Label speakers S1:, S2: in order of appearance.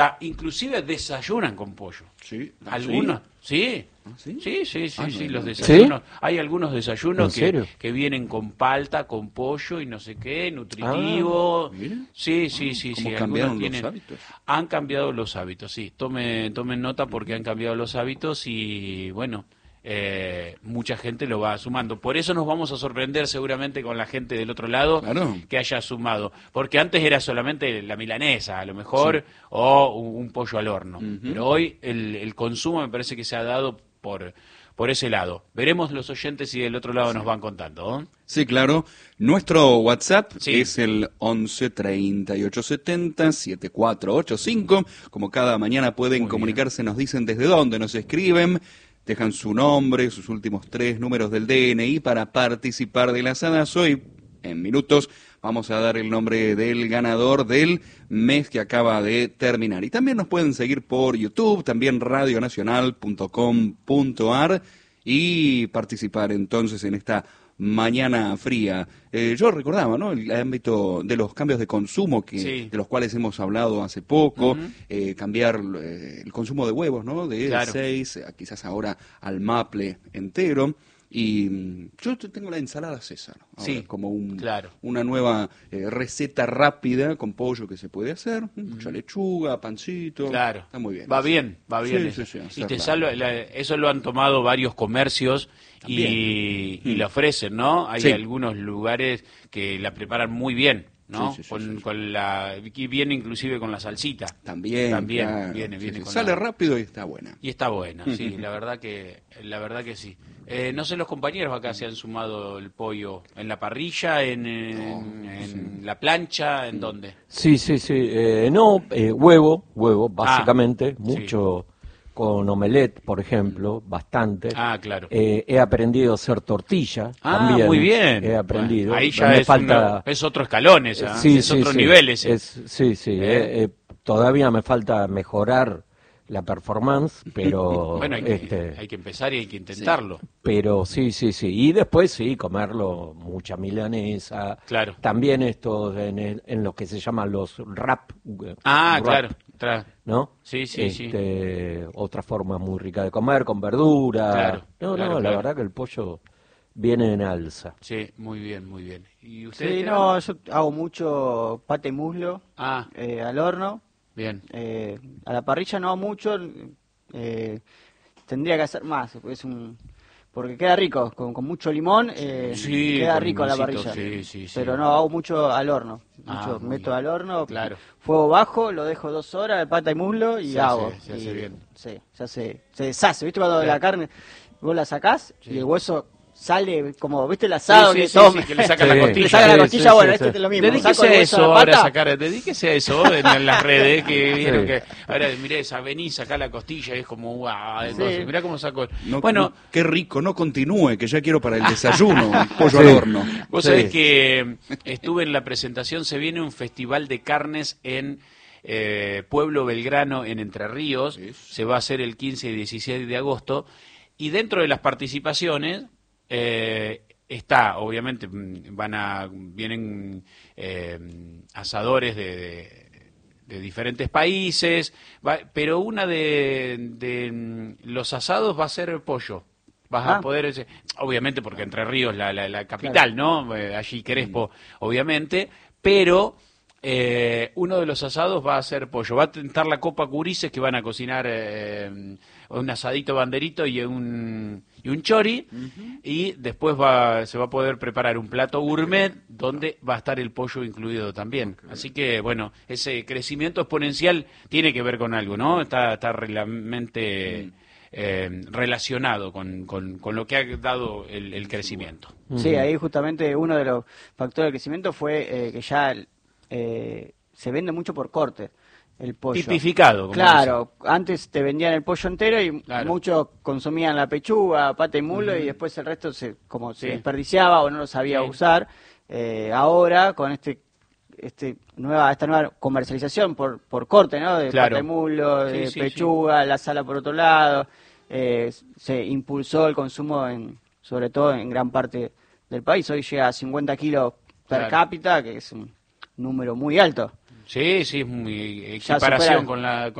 S1: inclusive desayunan con pollo.
S2: Sí.
S1: Algunos, sí.
S2: ¿Ah, sí?
S1: Sí,
S2: no,
S1: los
S2: no.
S1: desayunos. Hay algunos desayunos
S3: ¿En serio?
S1: que vienen con palta, con pollo y no sé qué, nutritivo.
S2: Mira.
S1: Sí.
S2: ¿Cómo
S1: Algunos
S2: cambiaron los hábitos?
S1: Han cambiado los hábitos, sí. Tomen nota porque han cambiado los hábitos y bueno, mucha gente lo va sumando. Por eso nos vamos a sorprender seguramente con la gente del otro lado
S2: Claro.
S1: que haya sumado. Porque antes era solamente la milanesa, a lo mejor, o un pollo al horno. Pero hoy el consumo me parece que se ha dado por ese lado. Veremos los oyentes si del otro lado nos van contando, ¿eh?
S2: Sí, claro. Nuestro WhatsApp
S1: Sí.
S2: es el 11 38 70 7485. Como cada mañana pueden
S1: Muy
S2: comunicarse, nos dicen desde dónde nos escriben, dejan su nombre, sus últimos 3 números del DNI para participar de las hadas. Hoy, en minutos, vamos a dar el nombre del ganador del mes que acaba de terminar. Y también nos pueden seguir por YouTube, también radionacional.com.ar y participar entonces en esta mañana fría. Yo recordaba, ¿no?, el ámbito de los cambios de consumo
S1: Sí.
S2: de los cuales hemos hablado hace poco, cambiar el consumo de huevos, ¿no?, de
S1: Claro.
S2: 6 quizás ahora al maple entero. Y yo tengo la ensalada César ahora,
S1: Sí,
S2: como
S1: claro.
S2: una nueva receta rápida con pollo que se puede hacer, mucha lechuga, pancito.
S1: Claro.
S2: Está muy bien.
S1: Va
S2: eso.
S1: bien.
S2: Sí,
S1: Eso.
S2: sí,
S1: Y te
S2: hacerla.
S1: eso lo han tomado varios comercios
S2: También.
S1: y la ofrecen, ¿no? Hay
S2: Sí.
S1: algunos lugares que la preparan muy bien, ¿no?
S2: Sí, sí,
S1: con,
S2: sí.
S1: con la y viene inclusive con la salsita.
S2: También, claro.
S1: viene
S2: Sí, sí.
S1: con
S2: Sale
S1: la-
S2: rápido y está buena.
S1: Y está buena, sí, la verdad que sí. No sé, los compañeros acá se han sumado el pollo en la parrilla, en la plancha, ¿en dónde?
S3: Sí. Huevo, básicamente,
S1: sí.
S3: mucho con omelette, por ejemplo, bastante.
S1: Ah, claro.
S3: He aprendido a hacer tortilla
S1: Ah,
S3: también.
S1: muy bien.
S3: He aprendido.
S1: Bueno, ahí ya
S3: Me
S1: es,
S3: falta...
S1: es otro escalón ese, ¿eh?
S3: Sí,
S1: Es
S3: sí,
S1: otro
S3: sí.
S1: nivel ese.
S3: Sí. Todavía me falta mejorar la performance, pero
S1: Bueno, hay que empezar y hay que intentarlo.
S3: pero sí. Y después sí, comerlo, mucha milanesa.
S1: Claro.
S3: También esto en lo que se llaman los wrap.
S1: Ah,
S3: wrap,
S1: claro.
S3: ¿no?
S1: Sí.
S3: Otra forma muy rica de comer, con verdura.
S1: Claro,
S3: La
S1: claro.
S3: verdad que el pollo viene en alza.
S1: Sí, muy bien. ¿Y ustedes?
S4: Sí,
S1: Esteban?
S4: no, yo hago mucho pate y muslo
S1: Ah,
S4: al horno.
S1: bien.
S4: A la parrilla no mucho, tendría que hacer más, porque queda rico, con mucho limón,
S1: Sí,
S4: queda
S1: con
S4: rico a la
S1: limoncito,
S4: parrilla.
S1: sí.
S4: Pero no, hago mucho al horno,
S1: Muy
S4: meto
S1: bien.
S4: al horno,
S1: Claro.
S4: fuego bajo, lo dejo 2 horas, el pata y muslo y
S1: Se
S4: hago.
S1: hace bien.
S4: Sí, se deshace, ¿viste? Cuando
S1: Claro.
S4: la carne vos la sacás
S1: Sí.
S4: y el hueso sale como, ¿viste el asado que
S1: Sí,
S4: tome?
S1: que le sacan la
S3: Sí.
S1: costilla.
S4: Le sacan la
S3: Sí,
S4: costilla,
S3: sí,
S4: bueno,
S3: sí.
S4: es lo mismo. Saco
S1: Dedíquese
S4: el
S1: a
S4: hueso de
S1: eso
S4: la
S1: ahora,
S4: pata.
S1: dedíquese a eso en las redes, que vieron que ahora mirá esa, venís acá la costilla y es como guau, entonces, mirá cómo sacó. Bueno,
S2: Qué rico, no continúe, que ya quiero para el desayuno, pollo
S3: Sí.
S2: al horno.
S1: vos
S3: Sí.
S1: sabés que estuve en la presentación, se viene un festival de carnes en Pueblo Belgrano, en Entre Ríos, se va a hacer el 15 y 16 de agosto, y dentro de las participaciones está, obviamente, vienen asadores de diferentes países, pero una de los asados va a ser pollo. Vas a poder, obviamente porque Entre Ríos la capital, ¿no? Allí Crespo, obviamente, pero uno de los asados va a ser pollo. Va a tentar la Copa Curices, que van a cocinar un asadito banderito y un chori, y después se va a poder preparar un plato gourmet donde va a estar el pollo incluido también. Así que, bueno, ese crecimiento exponencial tiene que ver con algo, ¿no? Está realmente relacionado con lo que ha dado el crecimiento.
S4: Sí, ahí justamente uno de los factores de crecimiento fue que ya se vende mucho por corte el pollo.
S1: Tipificado, como
S4: Claro, antes te vendían el pollo entero y
S1: Claro.
S4: muchos consumían la pechuga, pata y muslo y después el resto se
S1: Sí.
S4: desperdiciaba o no lo sabía
S1: Sí.
S4: usar. Ahora con esta nueva comercialización por corte, ¿no? De
S1: Claro.
S4: pata y muslo, de
S1: Sí,
S4: pechuga, la sala por otro lado, se impulsó el consumo sobre todo en gran parte del país. Hoy llega a 50 kilos per
S1: Claro.
S4: cápita, que es un número muy alto.
S1: Sí, sí, es muy
S4: Ya
S1: equiparación
S4: supera-
S1: con la